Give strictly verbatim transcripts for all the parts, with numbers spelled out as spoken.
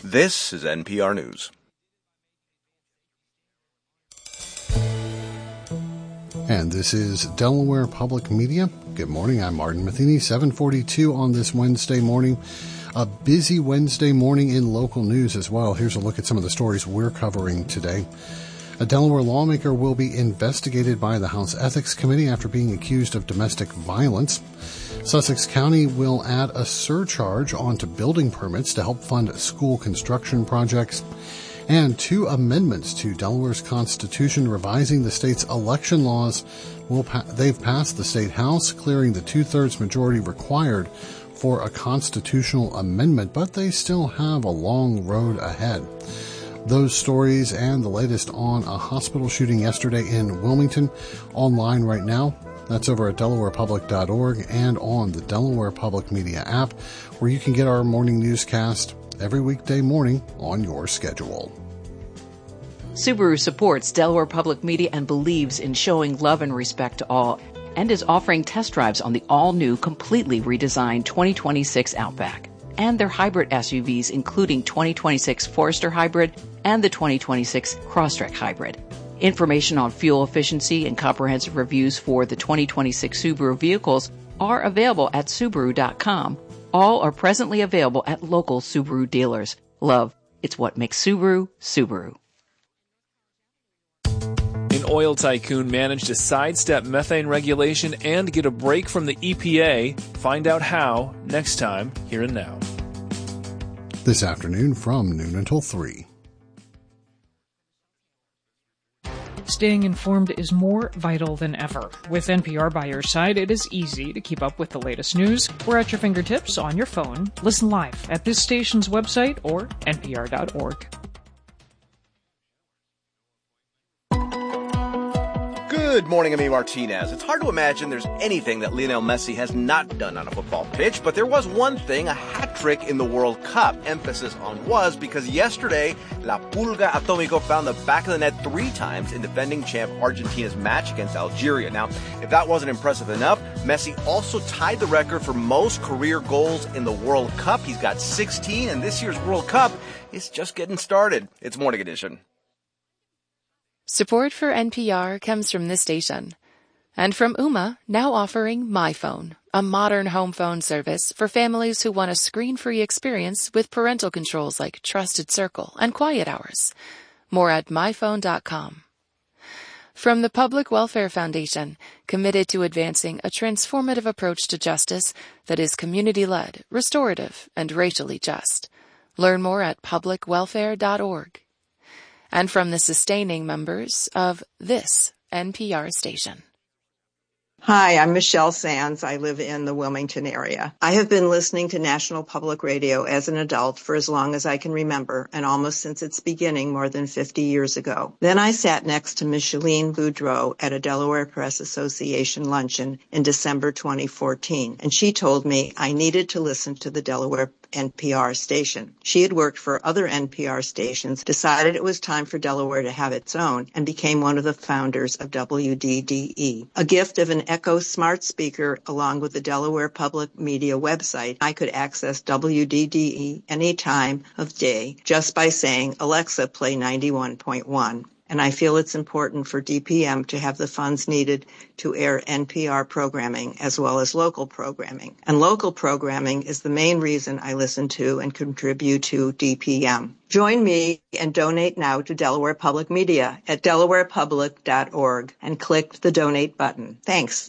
This is N P R News. And this is Delaware Public Media. Good morning, I'm Martin Matheny, seven forty-two on this Wednesday morning. A busy Wednesday morning in local news as well. Here's a look at some of the stories we're covering today. A Delaware lawmaker will be investigated by the House Ethics Committee after being accused of domestic violence. Sussex County will add a surcharge onto building permits to help fund school construction projects. And two amendments to Delaware's Constitution revising the state's election laws will pa- they've passed the state House, clearing the two-thirds majority required for a constitutional amendment, but they still have a long road ahead. Those stories and the latest on a hospital shooting yesterday in Wilmington online right now. That's over at delaware public dot org and on the Delaware Public Media app, where you can get our morning newscast every weekday morning on your schedule. Subaru supports Delaware Public Media and believes in showing love and respect to all, and is offering test drives on the all-new, completely redesigned twenty twenty-six Outback and their hybrid S U Vs, including twenty twenty-six Forester Hybrid and the twenty twenty-six Crosstrek Hybrid. Information on fuel efficiency and comprehensive reviews for the twenty twenty-six Subaru vehicles are available at Subaru dot com. All are presently available at local Subaru dealers. Love, it's what makes Subaru, Subaru. An oil tycoon managed to sidestep methane regulation and get a break from the E P A. Find out how next time, Here and Now. This afternoon from noon until three. Staying informed is more vital than ever. With N P R by your side, it is easy to keep up with the latest news. We're at your fingertips on your phone. Listen live at this station's website or N P R dot org. Good morning, I'm Amy Martinez. It's hard to imagine there's anything that Lionel Messi has not done on a football pitch, but there was one thing, a hat trick in the World Cup. Emphasis on was, because yesterday, La Pulga Atomico found the back of the net three times in defending champ Argentina's match against Algeria. Now, if that wasn't impressive enough, Messi also tied the record for most career goals in the World Cup. He's got sixteen, and this year's World Cup is just getting started. It's Morning Edition. Support for N P R comes from this station. And from Ooma, now offering MyPhone, a modern home phone service for families who want a screen-free experience with parental controls like Trusted Circle and Quiet Hours. More at my phone dot com. From the Public Welfare Foundation, committed to advancing a transformative approach to justice that is community-led, restorative, and racially just. Learn more at public welfare dot org. And from the sustaining members of this N P R station. Hi, I'm Michelle Sands. I live in the Wilmington area. I have been listening to National Public Radio as an adult for as long as I can remember, and almost since its beginning more than fifty years ago. Then I sat next to Micheline Boudreau at a Delaware Press Association luncheon in December twenty fourteen, and she told me I needed to listen to the Delaware N P R station. She had worked for other N P R stations, decided it was time for Delaware to have its own, and became one of the founders of W D D E. A gift of an Echo smart speaker along with the Delaware Public Media website, I could access W D D E any time of day just by saying, Alexa, play ninety-one point one. And I feel it's important for D P M to have the funds needed to air N P R programming as well as local programming. And local programming is the main reason I listen to and contribute to D P M. Join me and donate now to Delaware Public Media at delaware public dot org and click the donate button. Thanks.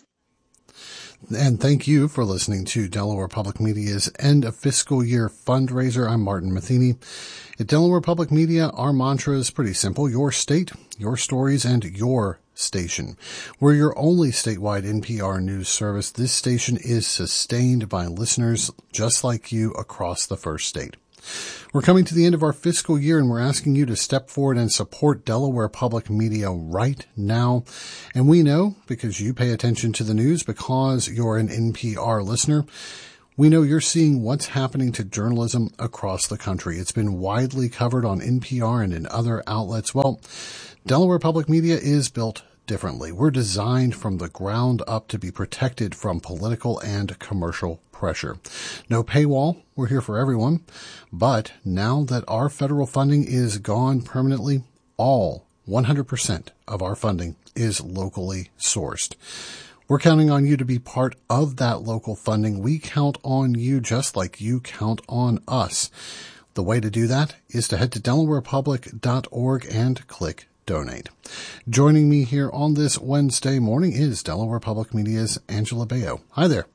And thank you for listening to Delaware Public Media's End of Fiscal Year Fundraiser. I'm Martin Matheny. At Delaware Public Media, our mantra is pretty simple. Your state, your stories, and your station. We're your only statewide N P R news service. This station is sustained by listeners just like you across the first state. We're coming to the end of our fiscal year, and we're asking you to step forward and support Delaware Public Media right now. And we know, because you pay attention to the news, because you're an N P R listener, we know you're seeing what's happening to journalism across the country. It's been widely covered on N P R and in other outlets. Well, Delaware Public Media is built differently. We're designed from the ground up to be protected from political and commercial pressure. No paywall. We're here for everyone. But now that our federal funding is gone permanently, all one hundred percent of our funding is locally sourced. We're counting on you to be part of that local funding. We count on you just like you count on us. The way to do that is to head to delaware public dot org and click donate. Joining me here on this Wednesday morning is Delaware Public Media's Angela Baio. Hi there.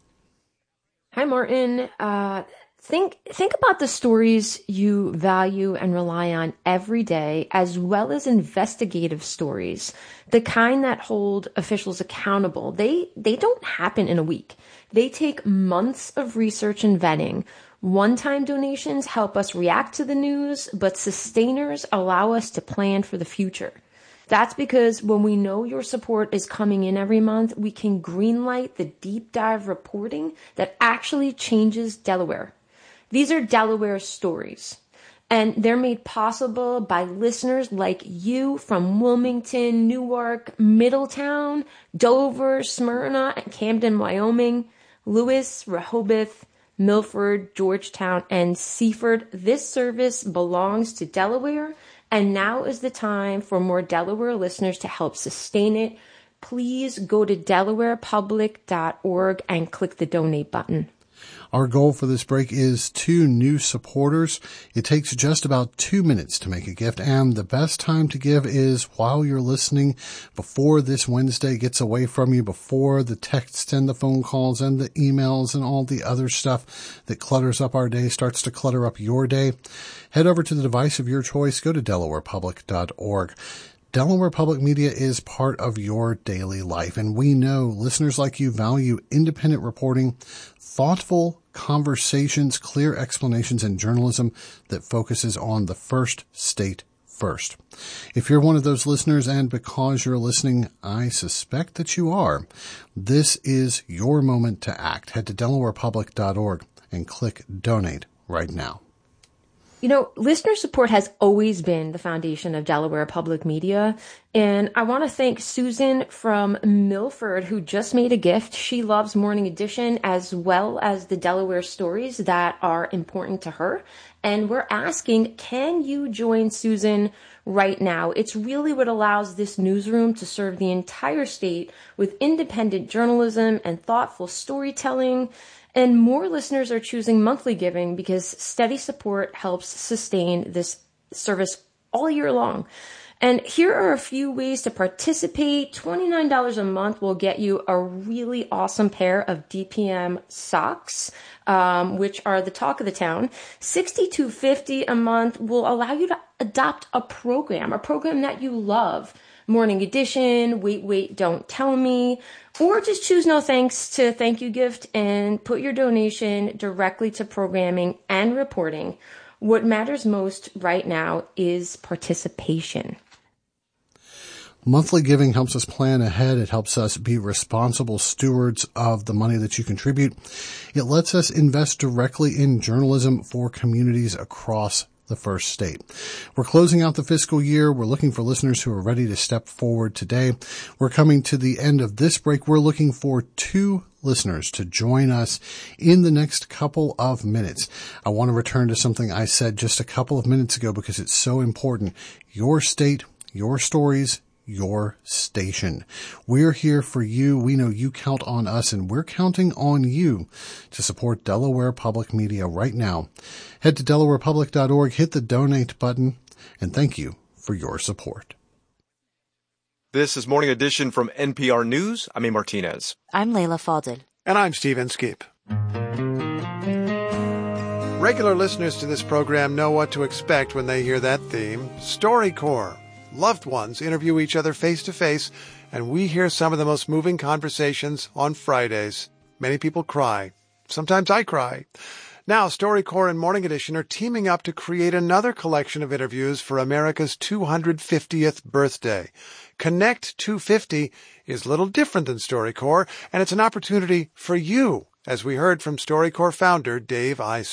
Hi, Martin. Uh, think think about the stories you value and rely on every day, as well as investigative stories, the kind that hold officials accountable. They they don't happen in a week. They take months of research and vetting. One-time donations help us react to the news, but sustainers allow us to plan for the future. That's because when we know your support is coming in every month, we can greenlight the deep dive reporting that actually changes Delaware. These are Delaware stories, and they're made possible by listeners like you from Wilmington, Newark, Middletown, Dover, Smyrna, and Camden, Wyoming, Lewis, Rehoboth, Milford, Georgetown, and Seaford. This service belongs to Delaware, and now is the time for more Delaware listeners to help sustain it. Please go to delaware public dot org and click the donate button. Our goal for this break is two new supporters. It takes just about two minutes to make a gift, and the best time to give is while you're listening, before this Wednesday gets away from you, before the texts and the phone calls and the emails and all the other stuff that clutters up our day starts to clutter up your day. Head over to the device of your choice. Go to delaware public dot org. Delaware Public Media is part of your daily life, and we know listeners like you value independent reporting, thoughtful conversations, clear explanations, and journalism that focuses on the first state first. If you're one of those listeners, and because you're listening, I suspect that you are, this is your moment to act. Head to delaware public dot org and click donate right now. You know, listener support has always been the foundation of Delaware Public Media, and I want to thank Susan from Milford, who just made a gift. She loves Morning Edition as well as the Delaware stories that are important to her, and we're asking, can you join Susan right now? It's really what allows this newsroom to serve the entire state with independent journalism and thoughtful storytelling. And more listeners are choosing monthly giving because steady support helps sustain this service all year long. And here are a few ways to participate. twenty-nine dollars a month will get you a really awesome pair of D P M socks, um, which are the talk of the town. sixty-two fifty a month will allow you to adopt a program, a program that you love. Morning Edition, Wait, Wait, Don't Tell Me, or just choose no thanks to thank you gift and put your donation directly to programming and reporting. What matters most right now is participation. Monthly giving helps us plan ahead. It helps us be responsible stewards of the money that you contribute. It lets us invest directly in journalism for communities across the first state. We're closing out the fiscal year. We're looking for listeners who are ready to step forward today. We're coming to the end of this break. We're looking for two listeners to join us in the next couple of minutes. I want to return to something I said just a couple of minutes ago because it's so important. Your state, your stories, your station. We're here for you. We know you count on us, and we're counting on you to support Delaware Public Media right now. Head to delaware public dot org, hit the donate button, and thank you for your support. This is Morning Edition from N P R News. I'm A. Martinez. I'm Layla Fadel. And I'm Stephen Skip. Regular listeners to this program know what to expect when they hear that theme. StoryCorps. Loved ones interview each other face-to-face, and we hear some of the most moving conversations on Fridays. Many people cry. Sometimes I cry. Now, StoryCorps and Morning Edition are teaming up to create another collection of interviews for America's two hundred fiftieth birthday. Connect two fifty is a little different than StoryCorps, and it's an opportunity for you, as we heard from StoryCorps founder Dave Isay.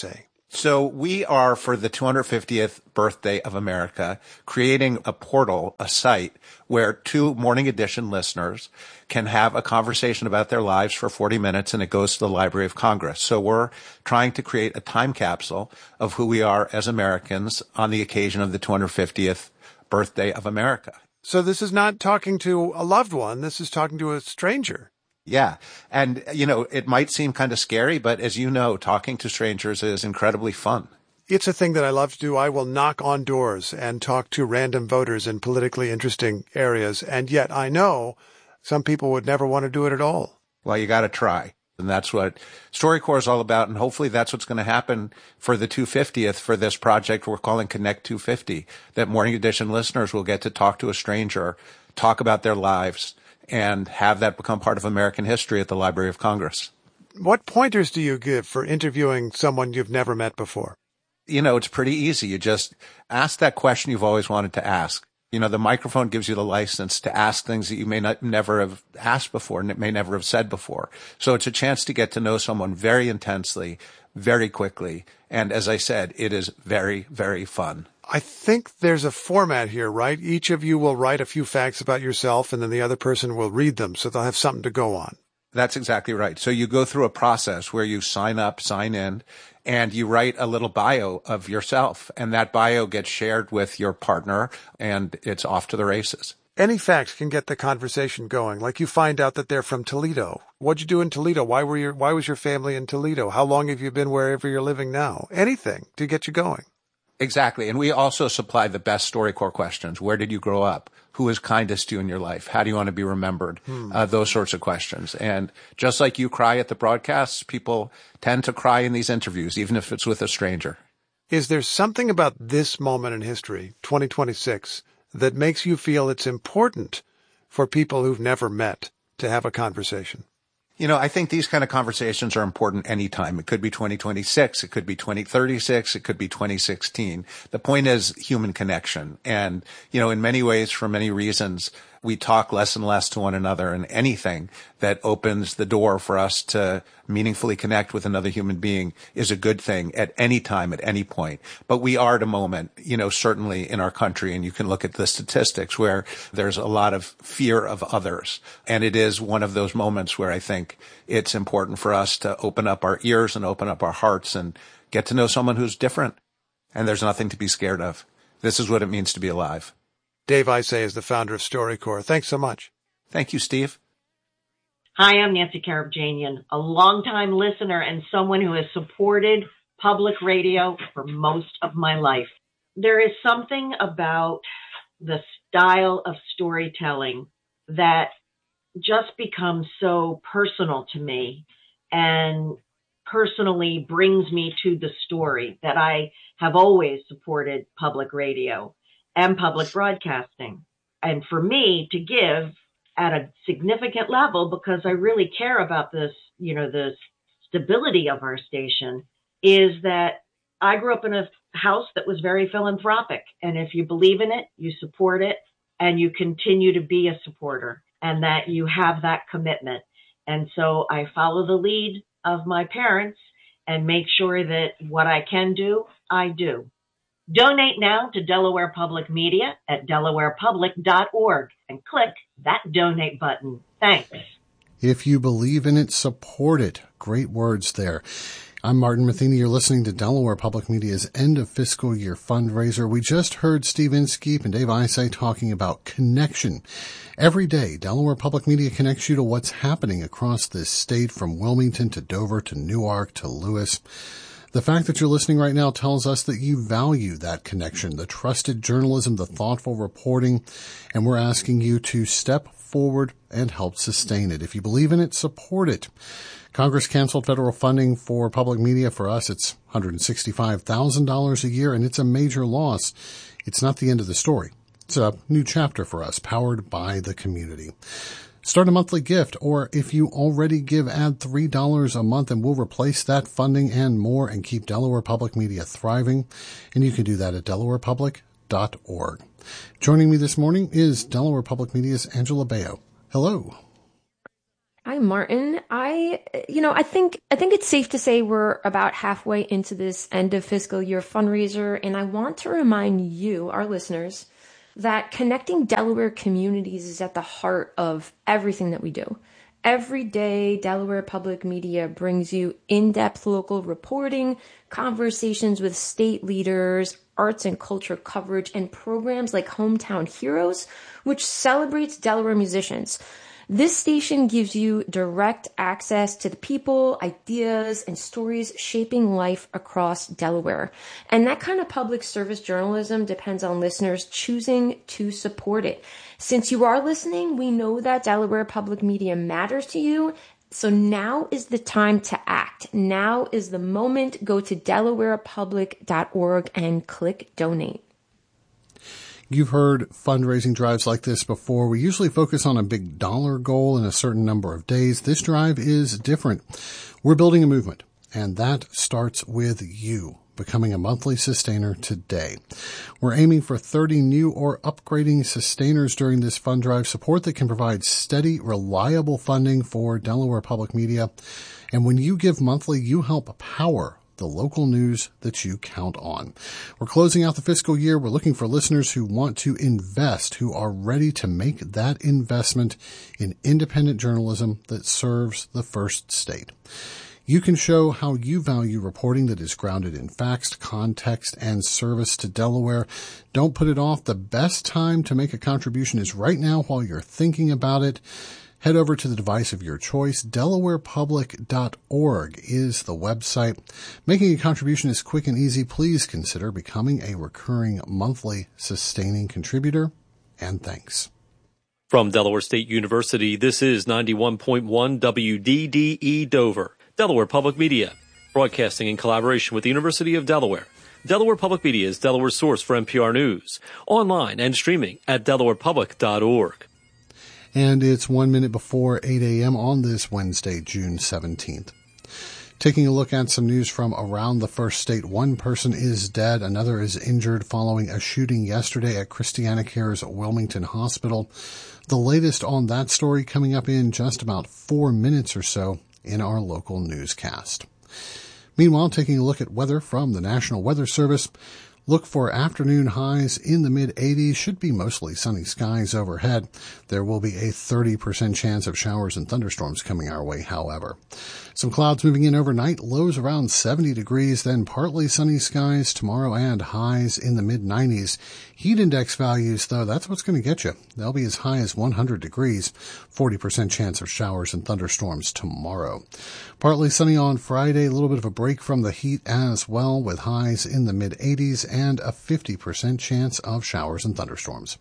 So we are, for the two hundred fiftieth birthday of America, creating a portal, a site where two Morning Edition listeners can have a conversation about their lives for forty minutes, and it goes to the Library of Congress. So we're trying to create a time capsule of who we are as Americans on the occasion of the two hundred fiftieth birthday of America. So this is not talking to a loved one. This is talking to a stranger. Yeah. And, you know, it might seem kind of scary, but as you know, talking to strangers is incredibly fun. It's a thing that I love to do. I will knock on doors and talk to random voters in politically interesting areas. And yet I know some people would never want to do it at all. Well, you got to try. And that's what StoryCorps is all about. And hopefully that's what's going to happen for the two hundred fiftieth for this project we're calling Connect two fifty, that Morning Edition listeners will get to talk to a stranger, talk about their lives, and have that become part of American history at the Library of Congress. What pointers do you give for interviewing someone you've never met before? You know, it's pretty easy. You just ask that question you've always wanted to ask. You know, the microphone gives you the license to ask things that you may not never have asked before and it may never have said before. So it's a chance to get to know someone very intensely, very quickly. And as I said, it is very, very fun. I think there's a format here, right? Each of you will write a few facts about yourself, and then the other person will read them, so they'll have something to go on. That's exactly right. So you go through a process where you sign up, sign in, and you write a little bio of yourself, and that bio gets shared with your partner, and it's off to the races. Any facts can get the conversation going. Like you find out that they're from Toledo. What'd you do in Toledo? Why were your, why was your family in Toledo? How long have you been wherever you're living now? Anything to get you going. Exactly. And we also supply the best StoryCorps questions. Where did you grow up? Who is kindest to you in your life? How do you want to be remembered? Hmm. Uh, those sorts of questions. And just like you cry at the broadcasts, people tend to cry in these interviews, even if it's with a stranger. Is there something about this moment in history, twenty twenty-six, that makes you feel it's important for people who've never met to have a conversation? You know, I think these kind of conversations are important anytime. It could be twenty twenty-six. It could be twenty thirty-six. It could be twenty sixteen. The point is human connection. And, you know, in many ways, for many reasons, we talk less and less to one another, and anything that opens the door for us to meaningfully connect with another human being is a good thing at any time, at any point. But we are at a moment, you know, certainly in our country, and you can look at the statistics where there's a lot of fear of others. And it is one of those moments where I think it's important for us to open up our ears and open up our hearts and get to know someone who's different. And there's nothing to be scared of. This is what it means to be alive. Dave Isay is the founder of StoryCorps. Thanks so much. Thank you, Steve. Hi, I'm Nancy Karabjanian, a longtime listener and someone who has supported public radio for most of my life. There is something about the style of storytelling that just becomes so personal to me and personally brings me to the story that I have always supported public radio and public broadcasting. And for me to give at a significant level, because I really care about this, you know, the stability of our station, is that I grew up in a house that was very philanthropic. And if you believe in it, you support it, and you continue to be a supporter, and that you have that commitment. And so I follow the lead of my parents and make sure that what I can do, I do. Donate now to Delaware Public Media at delaware public dot org and click that donate button. Thanks. If you believe in it, support it. Great words there. I'm Martin Matheny. You're listening to Delaware Public Media's end of fiscal year fundraiser. We just heard Steve Inskeep and Dave Isay talking about connection. Every day, Delaware Public Media connects you to what's happening across this state, from Wilmington to Dover to Newark to Lewis. The fact that you're listening right now tells us that you value that connection, the trusted journalism, the thoughtful reporting, and we're asking you to step forward and help sustain it. If you believe in it, support it. Congress canceled federal funding for public media. For us, it's one hundred sixty-five thousand dollars a year, and it's a major loss. It's not the end of the story. It's a new chapter for us, powered by the community. Start a monthly gift, or if you already give, add three dollars a month, and we'll replace that funding and more and keep Delaware Public Media thriving. And you can do that at delaware public dot org. Joining me this morning is Delaware Public Media's Angela Baio. Hello. Hi, Martin. I, you know, I think, I think it's safe to say we're about halfway into this end of fiscal year fundraiser. And I want to remind you, our listeners, that connecting Delaware communities is at the heart of everything that we do. Every day, Delaware Public Media brings you in-depth local reporting, conversations with state leaders, arts and culture coverage, and programs like Hometown Heroes, which celebrates Delaware musicians. This station gives you direct access to the people, ideas, and stories shaping life across Delaware. And that kind of public service journalism depends on listeners choosing to support it. Since you are listening, we know that Delaware Public Media matters to you. So now is the time to act. Now is the moment. Go to delaware public dot org and click donate. You've heard fundraising drives like this before. We usually focus on a big dollar goal in a certain number of days. This drive is different. We're building a movement, and that starts with you becoming a monthly sustainer today. We're aiming for thirty new or upgrading sustainers during this fund drive, support that can provide steady, reliable funding for Delaware Public Media. And when you give monthly, you help power the local news that you count on. We're closing out the fiscal year. We're looking for listeners who want to invest, who are ready to make that investment in independent journalism that serves the first state. You can show how you value reporting that is grounded in facts, context, and service to Delaware. Don't put it off. The best time to make a contribution is right now while you're thinking about it. Head over to the device of your choice. delaware public dot org is the website. Making a contribution is quick and easy. Please consider becoming a recurring monthly sustaining contributor. And thanks. From Delaware State University, this is ninety-one point one W D D E Dover, Delaware Public Media, broadcasting in collaboration with the University of Delaware. Delaware Public Media is Delaware's source for N P R News, online and streaming at delaware public dot org. And it's one minute before eight a.m. on this Wednesday, June seventeenth. Taking a look at some news from around the first state. One person is dead. Another is injured following a shooting yesterday at ChristianaCare's Wilmington Hospital. The latest on that story coming up in just about four minutes or so in our local newscast. Meanwhile, taking a look at weather from the National Weather Service. Look for afternoon highs in the mid eighties. Should be mostly sunny skies overhead. There will be a thirty percent chance of showers and thunderstorms coming our way, however. Some clouds moving in overnight. Lows around seventy degrees, then partly sunny skies tomorrow and highs in the mid nineties. Heat index values, though, that's what's going to get you. They'll be as high as one hundred degrees. forty percent chance of showers and thunderstorms tomorrow. Partly sunny on Friday. A little bit of a break from the heat as well, with highs in the mid eighties and a fifty percent chance of showers and thunderstorms.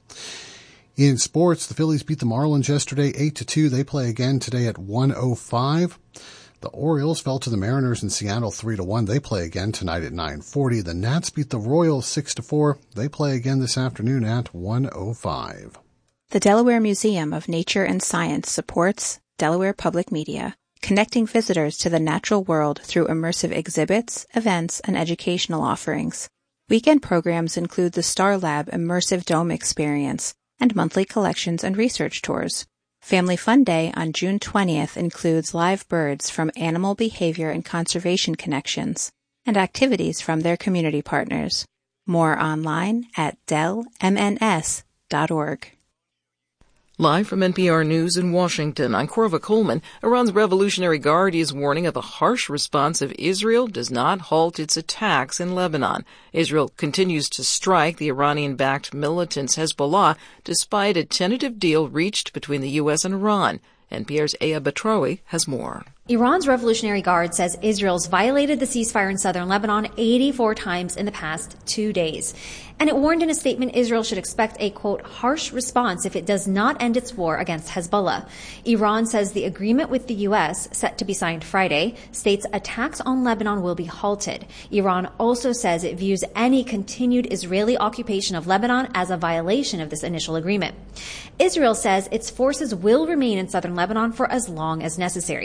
In sports, the Phillies beat the Marlins yesterday eight to two. They play again today at one oh five. The Orioles fell to the Mariners in Seattle three to one. They play again tonight at nine forty. The Nats beat the Royals six to four. They play again this afternoon at one oh five. The Delaware Museum of Nature and Science supports Delaware Public Media, connecting visitors to the natural world through immersive exhibits, events, and educational offerings. Weekend programs include the Star Lab Immersive Dome Experience and monthly collections and research tours. Family Fun Day on June twentieth includes live birds from Animal Behavior and Conservation Connections and activities from their community partners. More online at del m n s dot org. Live from N P R News in Washington, I'm Corva Coleman. Iran's Revolutionary Guard is warning of a harsh response if Israel does not halt its attacks in Lebanon. Israel continues to strike the Iranian-backed militants Hezbollah despite a tentative deal reached between the U S and Iran. N P R's Aya Batrawi has more. Iran's Revolutionary Guard says Israel's violated the ceasefire in southern Lebanon eighty-four times in the past two days. And it warned in a statement Israel should expect a, quote, harsh response if it does not end its war against Hezbollah. Iran says the agreement with the U S, set to be signed Friday, states attacks on Lebanon will be halted. Iran also says it views any continued Israeli occupation of Lebanon as a violation of this initial agreement. Israel says its forces will remain in southern Lebanon for as long as necessary. Hezbollah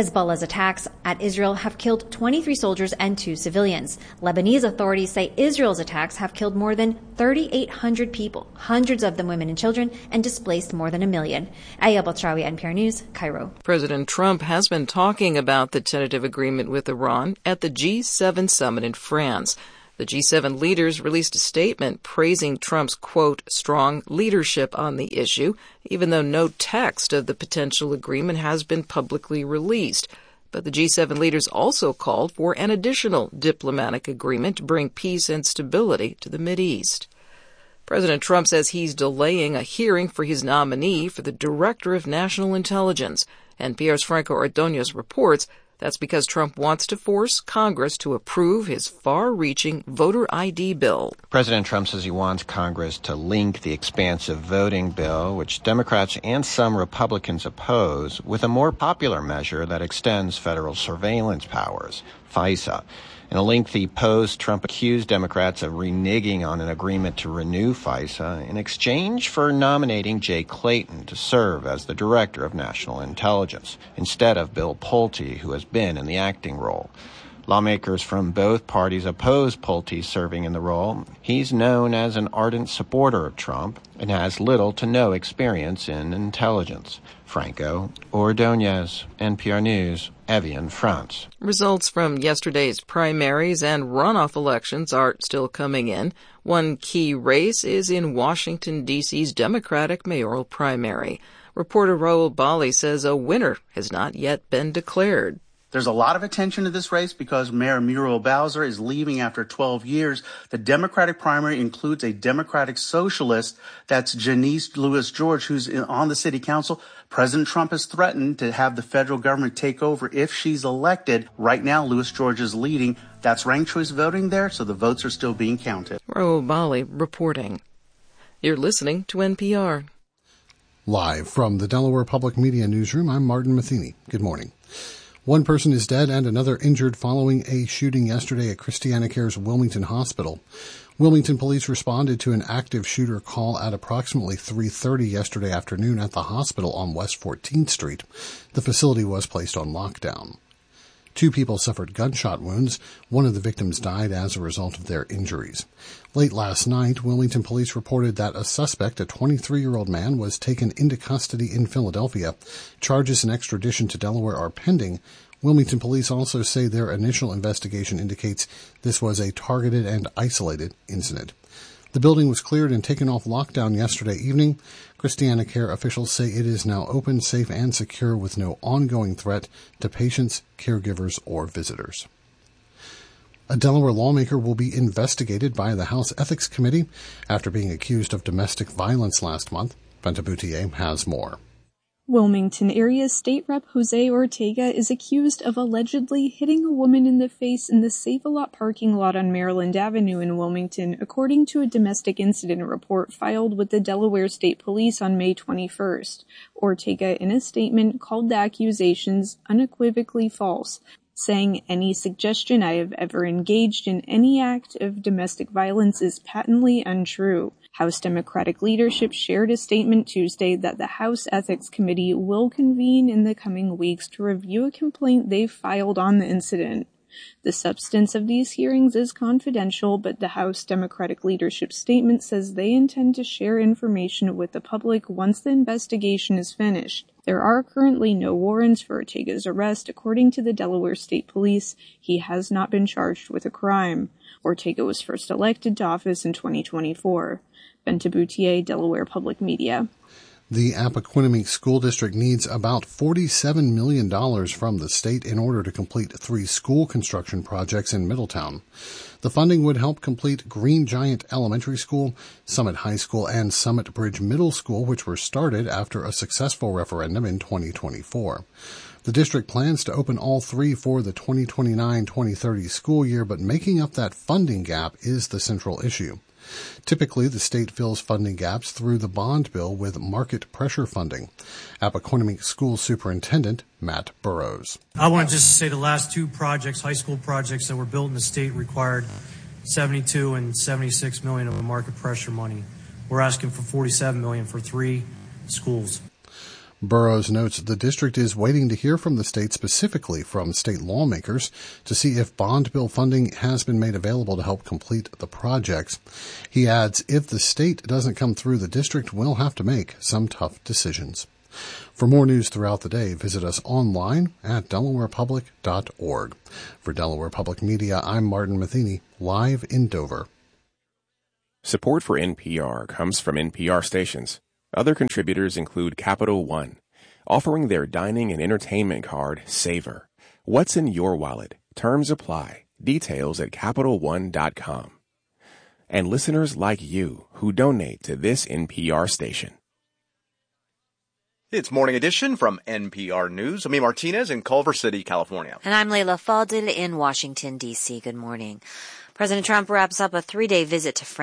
Hezbollah's attacks at Israel have killed twenty-three soldiers and two civilians. Lebanese authorities say Israel's attacks have killed more than thirty-eight hundred people, hundreds of them women and children, and displaced more than a million. Aya Batrawi, N P R News, Cairo. President Trump has been talking about the tentative agreement with Iran at the G seven summit in France. The G seven leaders released a statement praising Trump's, quote, strong leadership on the issue, even though no text of the potential agreement has been publicly released. But the G seven leaders also called for an additional diplomatic agreement to bring peace and stability to the Mideast. President Trump says he's delaying a hearing for his nominee for the Director of National Intelligence. N P R's Franco Ordonez reports that's because Trump wants to force Congress to approve his far-reaching voter I D bill. President Trump says he wants Congress to link the expansive voting bill, which Democrats and some Republicans oppose, with a more popular measure that extends federal surveillance powers, FISA. In a lengthy post, Trump accused Democrats of reneging on an agreement to renew FISA in exchange for nominating Jay Clayton to serve as the Director of National Intelligence, instead of Bill Pulte, who has been in the acting role. Lawmakers from both parties oppose Pulte serving in the role. He's known as an ardent supporter of Trump and has little to no experience in intelligence. Franco Ordonez, N P R News, Evian, France. Results from yesterday's primaries and runoff elections are still coming in. One key race is in Washington, D C's Democratic mayoral primary. Reporter Raul Bali says a winner has not yet been declared. There's a lot of attention to this race because Mayor Muriel Bowser is leaving after twelve years. The Democratic primary includes a Democratic socialist, that's Janice Lewis George, who's on the city council. President Trump has threatened to have the federal government take over if she's elected. Right now, Lewis George is leading. That's ranked choice voting there, so the votes are still being counted. Raul Bali reporting. You're listening to N P R. Live from the Delaware Public Media Newsroom, I'm Martin Matheny. Good morning. One person is dead and another injured following a shooting yesterday at ChristianaCare's Wilmington Hospital. Wilmington police responded to an active shooter call at approximately three thirty yesterday afternoon at the hospital on West fourteenth Street. The facility was placed on lockdown. Two people suffered gunshot wounds. One of the victims died as a result of their injuries. Late last night, Wilmington police reported that a suspect, a twenty-three-year-old man, was taken into custody in Philadelphia. Charges and extradition to Delaware are pending. Wilmington police also say their initial investigation indicates this was a targeted and isolated incident. The building was cleared and taken off lockdown yesterday evening. ChristianaCare officials say it is now open, safe, and secure with no ongoing threat to patients, caregivers, or visitors. A Delaware lawmaker will be investigated by the House Ethics Committee after being accused of domestic violence last month. Benta Boutier has more. Wilmington area State Rep Jose Ortega is accused of allegedly hitting a woman in the face in the Save-A-Lot parking lot on Maryland Avenue in Wilmington, according to a domestic incident report filed with the Delaware State Police on May twenty-first. Ortega, in a statement, called the accusations unequivocally false, saying any suggestion I have ever engaged in any act of domestic violence is patently untrue. House Democratic leadership shared a statement Tuesday that the House Ethics Committee will convene in the coming weeks to review a complaint they filed on the incident. The substance of these hearings is confidential, but the House Democratic leadership statement says they intend to share information with the public once the investigation is finished. There are currently no warrants for Ortega's arrest. According to the Delaware State Police, he has not been charged with a crime. Ortega was first elected to office in twenty twenty-four. Benta Boutier, Delaware Public Media. The Appoquinimink School District needs about forty-seven million dollars from the state in order to complete three school construction projects in Middletown. The funding would help complete Green Giant Elementary School, Summit High School, and Summit Bridge Middle School, which were started after a successful referendum in twenty twenty-four. The district plans to open all three for the twenty twenty-nine twenty thirty school year, but making up that funding gap is the central issue. Typically, the state fills funding gaps through the bond bill with market pressure funding. Appoquinimink School Superintendent Matt Burrows. I want just to say the last two projects, high school projects that were built in the state, required seventy-two and seventy-six million of market pressure money. We're asking for forty-seven million for three schools. Burrows notes the district is waiting to hear from the state, specifically from state lawmakers, to see if bond bill funding has been made available to help complete the projects. He adds, if the state doesn't come through, the district will have to make some tough decisions. For more news throughout the day, visit us online at delaware public dot org. For Delaware Public Media, I'm Martin Matheny, live in Dover. Support for N P R comes from N P R stations. Other contributors include Capital One, offering their dining and entertainment card, Savor. What's in your wallet? Terms apply. Details at capital one dot com. And listeners like you who donate to this N P R station. It's Morning Edition from N P R News. I'm Martinez in Culver City, California. And I'm Leila Fadel in Washington, D C. Good morning. President Trump wraps up a three-day visit to France.